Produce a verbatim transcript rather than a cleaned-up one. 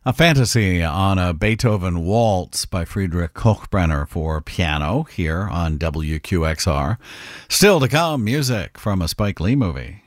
A fantasy on a Beethoven waltz by Friedrich Kochbrenner for piano here on W Q X R. Still to come, music from a Spike Lee movie.